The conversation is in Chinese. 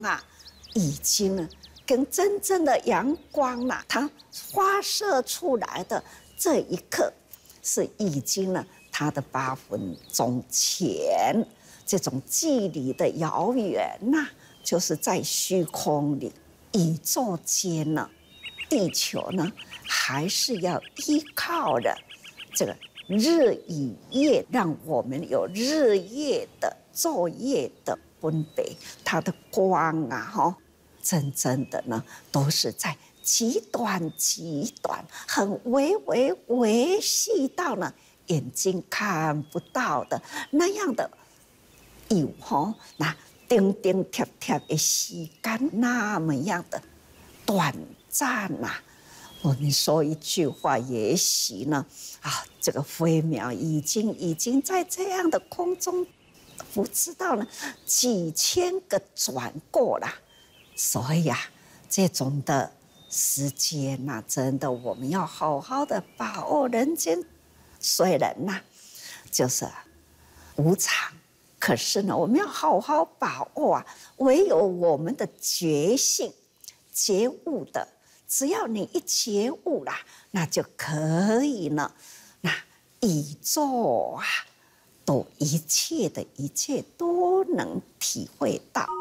啊，已经呢，跟真正的阳光啊，它发射出来的这一刻，是已经呢，它的8分钟前，这种距离的遥远呐，就是在虚空里、宇宙间呢，地球呢，还是要依靠着这个日与夜，让我们有日夜的昼夜的分别，它的光啊，真正的呢，都是在极短极短，很微细到呢眼睛看不到的那样的有那叮叮贴贴的时间那么样的短暂呐。我们说一句话，也许呢，这个飞鸟已经在这样的空中，不知道呢几千个转过了。所以这种的时间呐，真的我们要好好的把握人间。虽然就是无常，可是呢，我们要好好把握唯有我们的觉性、觉悟的，只要你一觉悟啦，那就可以呢。那宇宙都一切都能体会到。